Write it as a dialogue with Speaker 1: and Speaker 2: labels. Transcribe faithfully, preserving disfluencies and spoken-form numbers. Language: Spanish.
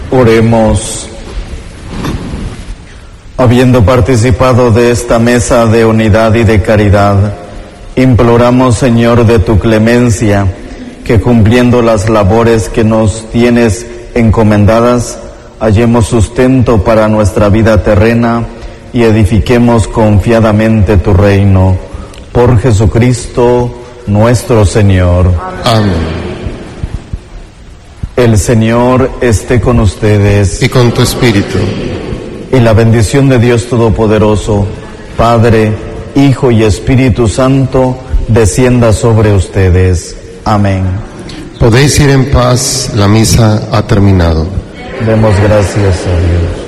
Speaker 1: Oremos. Habiendo participado de esta mesa de unidad y de caridad, imploramos, Señor, de tu clemencia, que cumpliendo las labores que nos tienes encomendadas, hallemos sustento para nuestra vida terrena y edifiquemos confiadamente tu reino. Por Jesucristo nuestro Señor.
Speaker 2: Amén.
Speaker 1: El Señor esté con ustedes.
Speaker 2: Y con tu espíritu.
Speaker 1: Y la bendición de Dios Todopoderoso, Padre, Hijo y Espíritu Santo, descienda sobre ustedes. Amén.
Speaker 2: Podéis ir en paz, la misa ha terminado.
Speaker 1: Demos gracias a Dios.